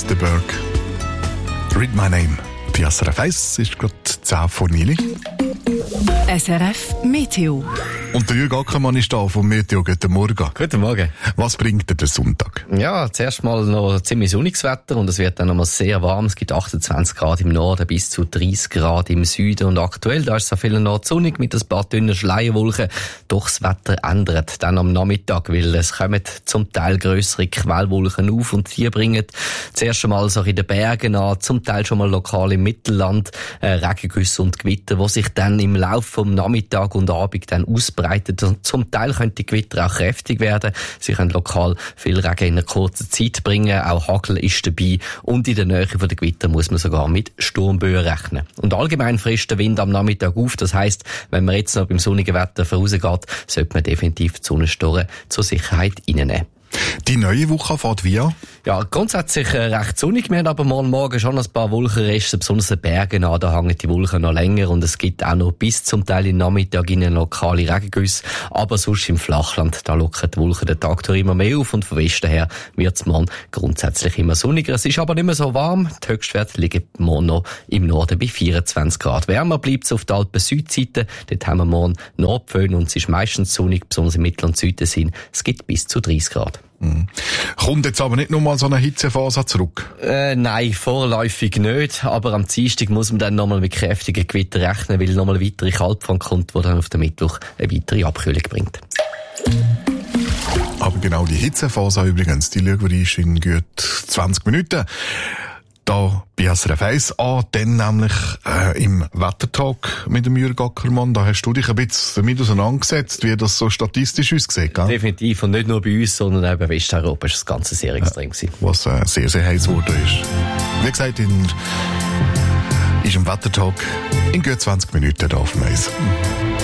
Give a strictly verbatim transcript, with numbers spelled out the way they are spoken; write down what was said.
The Berg. Read My Name. Die S R F eins ist gerade zehn vor neun. S R F Meteo. Und der Jürg Ackermann ist da vom Meteo. Guten Morgen. Guten Morgen. Was bringt dir der Sonntag? Ja, zuerst mal noch ziemlich sonniges Wetter und es wird dann noch mal sehr warm. Es gibt achtundzwanzig Grad im Norden bis zu dreißig Grad im Süden. Und aktuell, da ist es an vielen Orten sonnig mit ein paar dünnen Schleierwolken. Doch das Wetter ändert dann am Nachmittag, weil es kommen zum Teil grössere Quellwolken auf und die bringen zuerst einmal so in den Bergen an, zum Teil schon mal lokal im Mittelland, äh, Regengüsse und Gewitter, die sich dann im Laufe vom Nachmittag und Abend dann ausbreiten. Und zum Teil können die Gewitter auch kräftig werden. Sie können lokal viel Regen in einer kurzen Zeit bringen. Auch Hagel ist dabei. Und in der Nähe der Gewitter muss man sogar mit Sturmböen rechnen. Und allgemein frisst der Wind am Nachmittag auf. Das heisst, wenn man jetzt noch beim sonnigen Wetter vorausgeht, sollte man definitiv die Sonnenstoren zur Sicherheit reinnehmen. Die neue Woche fährt wie an? Ja, grundsätzlich äh, recht sonnig. Wir haben aber morgen Morgen schon ein paar Wolkenreste, besonders in den Bergen an. Da hängen die Wolken noch länger und es gibt auch noch bis zum Teil im Nachmittag in lokale Regengüsse. Aber sonst im Flachland, da lockern die Wolken den Tag durch immer mehr auf und von Westen her wird es morgen grundsätzlich immer sonniger. Es ist aber nicht mehr so warm. Die Höchstwerte liegen morgen noch im Norden bei vierundzwanzig Grad. Wärmer bleibt es auf der Alpen-Südseite. Dort haben wir morgen Nordpföhn und es ist meistens sonnig, besonders im Mittel- und Süden. Es gibt bis zu dreißig Grad. Mhm. Kommt jetzt aber nicht nur mal so eine Hitzephase zurück? Äh, nein, vorläufig nicht. Aber am Dienstag muss man dann nochmal mit kräftigen Gewitter rechnen, weil nochmal eine weitere Kaltfront kommt, die dann auf den Mittwoch eine weitere Abkühlung bringt. Aber genau die Hitzephase übrigens, die schauen wir uns in gut zwanzig Minuten. Da bei S R F eins an, dann nämlich äh, im Wettertalk mit dem Jürg Ackermann. Da hast du dich ein bisschen damit auseinandergesetzt, wie das so statistisch aussieht, gell? Definitiv. Und nicht nur bei uns, sondern auch bei Westeuropa ist das Ganze sehr extrem gewesen. Was äh, sehr, sehr heiß geworden ist. Wie gesagt, in, ist im Wettertalk in gut zwanzig Minuten da auf dem Eis.